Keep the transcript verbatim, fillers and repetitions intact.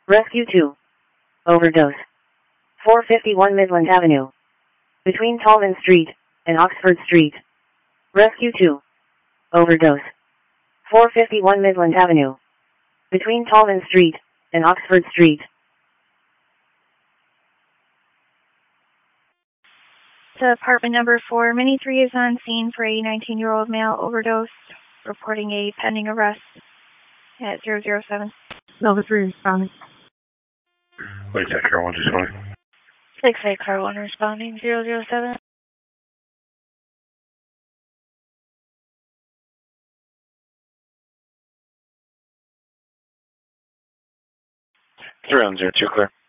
Rescue two. Overdose. four fifty-one Midland Avenue. Between Tallman Street and Oxford Street. Rescue two. Overdose. four fifty-one Midland Avenue. Between Tallman Street and Oxford Street. Department number four, Mini three is on scene for a nineteen-year-old male overdose, reporting a pending arrest at zero zero seven. Nova three responding. Wait, that car one responding. six eight car one responding, zero zero seven. three on zero two, clear.